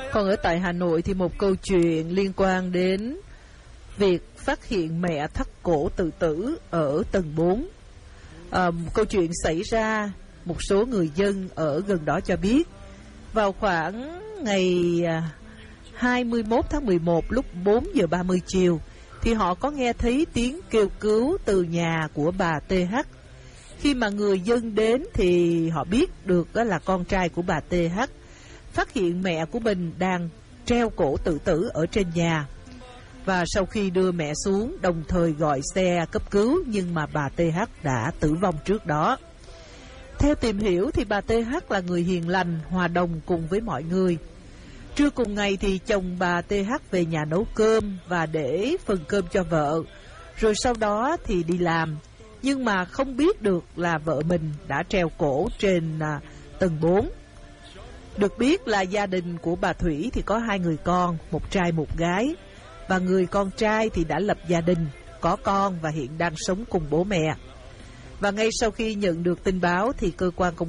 Còn ở tại Hà Nội thì một câu chuyện liên quan đến việc phát hiện mẹ thắt cổ tự tử ở tầng 4. Câu chuyện xảy ra, một số người dân ở gần đó cho biết vào khoảng ngày 21 tháng 11 lúc 4 giờ 30 chiều thì họ có nghe thấy tiếng kêu cứu từ nhà của bà TH. Khi mà người dân đến thì họ biết được đó là con trai của bà TH phát hiện mẹ của mình đang treo cổ tự tử ở trên nhà. Và sau khi đưa mẹ xuống, đồng thời gọi xe cấp cứu, nhưng mà bà TH đã tử vong trước đó. Theo tìm hiểu thì bà TH là người hiền lành, hòa đồng cùng với mọi người. Trưa cùng ngày thì chồng bà TH về nhà nấu cơm và để phần cơm cho vợ, rồi sau đó thì đi làm. Nhưng mà không biết được là vợ mình đã treo cổ trên tầng 4. Được biết là gia đình của bà Thủy thì có 2 người con, một trai một gái. Và người con trai thì đã lập gia đình, có con và hiện đang sống cùng bố mẹ. Và ngay sau khi nhận được tin báo thì cơ quan công